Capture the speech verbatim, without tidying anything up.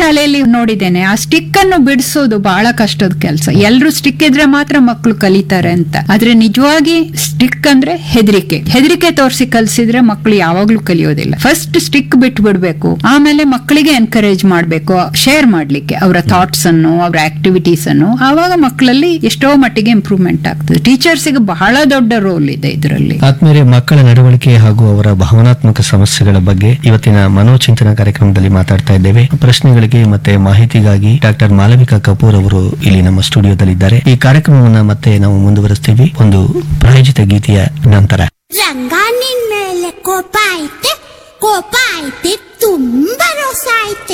ಶಾಲೆಯಲ್ಲಿ ನೋಡಿದ್ದೇನೆ, ಆ ಸ್ಟಿಕ್ ಅನ್ನು ಬಿಡಿಸೋದು ಬಹಳ ಕಷ್ಟದ ಕೆಲಸ. ಎಲ್ರು ಸ್ಟಿಕ್ ಇದ್ರೆ ಮಾತ್ರ ಮಕ್ಕಳು ಕಲಿತಾರೆ ಅಂತ. ಆದ್ರೆ ನಿಜವಾಗಿ ಸ್ಟಿಕ್ ಅಂದ್ರೆ ಹೆದರಿಕೆ ಹೆದರಿಕೆ ತೋರಿಸಿ ಕಲ್ಸಿದ್ರೆ ಮಕ್ಕಳು ಯಾವಾಗ್ಲೂ ಕಲಿಯೋದಿಲ್ಲ. ಫಸ್ಟ್ ಸ್ಟಿಕ್ ಬಿಟ್ಟು ಬಿಡ್ಬೇಕು, ಆಮೇಲೆ ಮಕ್ಕಳಿಗೆ ಎನ್ಕರೇಜ್ ಮಾಡ್ಬೇಕು, ಶೇರ್ ಮಾಡ್ಲಿಕ್ಕೆ ಅವರ ಥಾಟ್ಸ್ ಅನ್ನು, ಅವರ ಆಕ್ಟಿವಿಟೀಸ್ ಅನ್ನು. ಆವಾಗ ಮಕ್ಕಳಲ್ಲಿ ಎಷ್ಟೋ ಮಟ್ಟಿಗೆ ಇಂಪ್ರೂವ್ಮೆಂಟ್ ಆಗ್ತದೆ. ಟೀಚರ್ಸ್ಗೆ ಬಹಳ ದೊಡ್ಡ ರೋಲ್ ಇದೆ ಇದರಲ್ಲಿ. ಆದ್ಮೇಲೆ ಮಕ್ಕಳ ನಡವಳಿಕೆ ಹಾಗೂ ಅವರ ಭಾವನಾತ್ಮಕ ಸಮಸ್ಯೆಗಳ ಬಗ್ಗೆ ಇವತ್ತಿನ ಮನೋಚಿಂತನ ಕಾರ್ಯಕ್ರಮದಲ್ಲಿ ಮಾತಾಡ್ತಾ ಇದ್ದೇವೆ. ಪ್ರಶ್ನೆಗಳಿಗೆ ಮತ್ತೆ ಮಾಹಿತಿಗಾಗಿ ಡಾಕ್ಟರ್ ಮಾಲವಿಕಾ ಕಪೂರ್ ಅವರು ಇಲ್ಲಿ ನಮ್ಮ ಸ್ಟುಡಿಯೋದಲ್ಲಿದ್ದಾರೆ. ಈ ಕಾರ್ಯಕ್ರಮವನ್ನ ಮತ್ತೆ ನಾವು ಮುಂದುವರಿಸ್ತೀವಿ ಒಂದು ಪ್ರಾಯೋಜಿತ ಗೀತೆಯ ನಂತರ. ರಂಗ ನಿನ್ ಮೇಲೆ ಕೋಪ ಐತೆ, ಕೋಪ ಐತೆ, ತುಂಬಾ ರೋಸ ಐತೆ.